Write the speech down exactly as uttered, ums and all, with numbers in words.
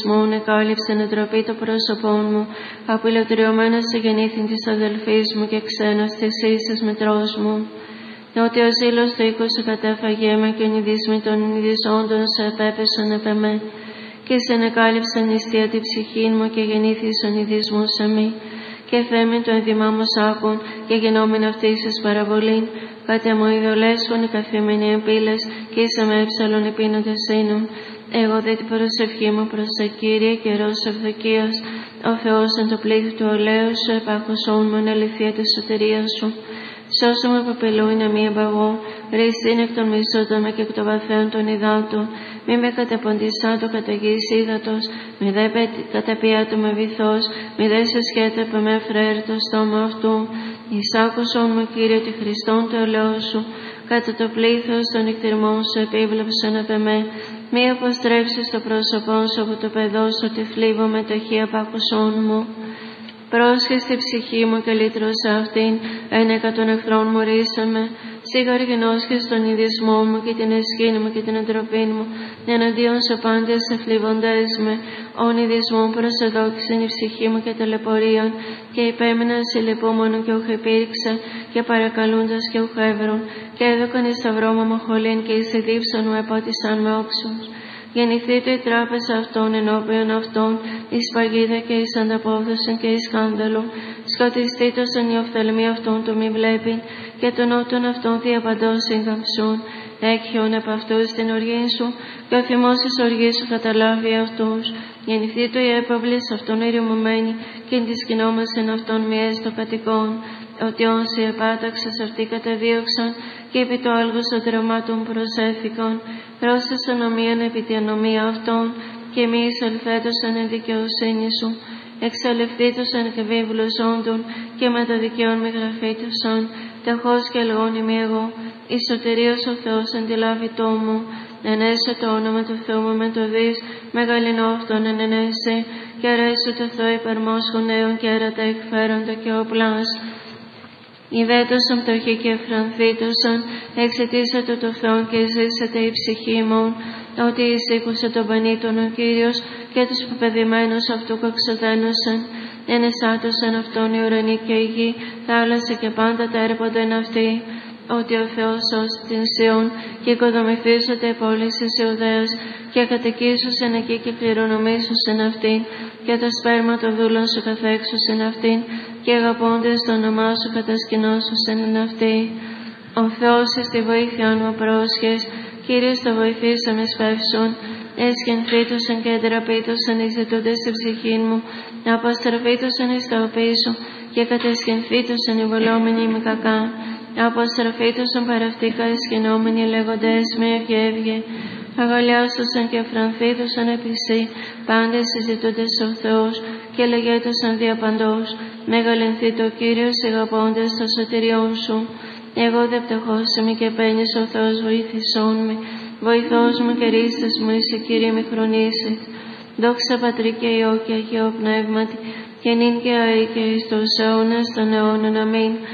μου εκάλυψε νετροπή το πρόσωπόν μου, απειλωτριωμένος σε γεννήθην της αδελφής μου και ξένος της ίσης μητρός μου. Ότι ο ζήλος του οίκου σου κατέφαγε με και ο νηδισμοί των νηδιζόντων σε επέπεσον επ' εμέ. Και σε εκάλυψαν νηστεία τη ψυχή μου και γεννήθης ο νηδισμός σε μη. Και θέμην το ενδυμά μου σάκων και γεννόμην αυτής εις παραβολήν. Κάτε μου ειδωλέσχον οι καθήμενοι εμπίλες και είσαι με έψαλον επίνοντες σύνων. Εγώ δε την προσευχή μου προς τα Κύριε καιρός ευδοκίας. Ο Θεός εν το πλήθη του ολέου σου επάκουσόν μου εν αληθεία της σωτηρίας σου. Σώσου με παπελούι να μη εμπαγώ, ρίστην εκ των μισότων με και εκ των βαθέων των υδάτων. Μη με καταποντισάτω κατά γης ύδατος, μη δε καταπιάτω με βυθός, μη δε σε σχέτε που με φρέρ το στόμα αυτού. Εισάκουσον μου Κύριε τη Χριστόν το ελαιό σου, κατά το πλήθος των εκτιρμών σου επίβλεψον επ' εμέ. Μη αποστρέψεις το πρόσωπό σου από το παιδό σου, τη θλίβω με ταχύ απάκουσόν μου. Πρόσχεσαι τη ψυχή μου και λύτρωσα αυτήν, ένεκα των εχθρών μου ρίσαμε. Σίγαρ γενώσχες τον ειδισμό μου και την εσχήνη μου και την εντροπή μου, εναντίον σε πάντες εφλιβοντές με. Ον ειδισμό προσεδόξεν η ψυχή μου και ταλαιπωρίαν, και υπέμεινα σε λυπούμενο και ούχ υπήρξε, και παρακαλούντας και ούχ έβρον, και έδωκαν εις σταυρό μου μοχολήν και εις εδίψαν μου επότισαν με όξους. Γεννηθείτε η τράπεζα αυτών ενώπιον αυτών, εις παγίδα και εις ανταπόδοση και εις σκάνδαλο. Σκοτιστήτωσαν οι οφθαλμοί αυτών το μη βλέπειν, και των νότων αυτών διαπαντός συγκαμψούν. Έκχιον επ' αυτούς την οργή σου, και ο θυμός της οργής σου καταλάβει αυτούς. Γεννηθείτε οι έπαυλες αυτών ερημωμένοι, και εν της κοινόμασεν αυτών μη έστω κατοικών. Ότι όσοι επάταξες αυτοί κατεδίωξαν, και επί το άλγος των τραυμάτων προσέφηκαν. Πρόσθεσαν ομοίαν επί τη ανομία αυτών, και μη εισελθέτωσαν εν δικαιοσύνη σου. Εξαλευθήτωσαν και βίβλους όντων, και με το δικαίον μη γραφήτωσαν. Τεχώς και ελγόν ημί εγώ, η σωτηρίας ο Θεός αντιλάβητό μου. Ενέσαι το όνομα του Θεού μου με το δις, μεγαλυνό αυτόν εν ενέσαι, και αρέσου το Θεό υπερμόσχων νέων και έρατα εκφέροντα και όπλας. Ιδέτωσαν πτωχοί και εφρανθήτωσαν, εξαιτήσατε το Θεό και ζήσατε η ψυχή μου. Ότι εισήκουσε τον πανήτων ο Κύριος και τους πεπαιδημένους αυτού που εξοδένωσαν. Ενεσάτωσαν αυτόν η ουρανή και η γη, θάλασσα και πάντα τα έρποντα εν αυτή. Ότι ο Θεός σώσει την Σιών και οικοδομηθήσατε οι πόλεις της Ιουδαίας και κατοικήσουσεν εκεί και κληρονομήσουσεν αυτήν, και το σπέρμα των δούλων σου καθέξουσεν αυτήν, και αγαπώντες το όνομά σου κατασκηνώσουσεν εν αυτή. Ο Θεός εις τη βοήθεια μου πρόσχες, Κύριε το βοηθήσαμε σπεύσον. Εσχενθήτωσαν και εντραπήτωσαν οι ζητούντες στην ψυχή μου, αποστραφήτωσαν εις τα οπί σου, και κατεσχενθήτωσαν οι βολόμενοι με κακά. Αποστραφήτωσαν παραυτήκα εσχενόμενοι λέγοντες με ευγεύγε. Αγαλιάστωσαν και εφρανθήτωσαν επί σύ, πάντες συζητούντες ο Θεός, και λεγέτωσαν διαπαντός. Μεγαλυνθεί το Κύριος αγαπώντες το σωτηριόν σου. Εγώ δε πτωχός είμαι και παίρνεις ο Θεός βοήθησόν με. Βοηθός μου και ρίστες μου είσαι Κύριε μη χρονίσεις. Δόξα Πατρί και Υιό και Αγίο Πνεύματι, και νυν και αεί και εις τους αιώνας των αιώνων. Αμήν.